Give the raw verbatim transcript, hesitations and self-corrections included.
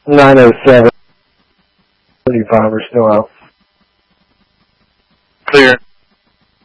nine oh seven. thirty-five are still out. Clear.